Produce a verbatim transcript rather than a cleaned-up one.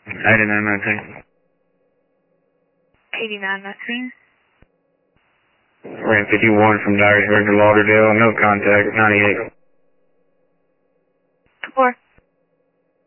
eighty-nine nineteen. eighty-nine nineteen. Ran fifty-one from Dyersburg to Lauderdale. No contact. ninety-eight. Four.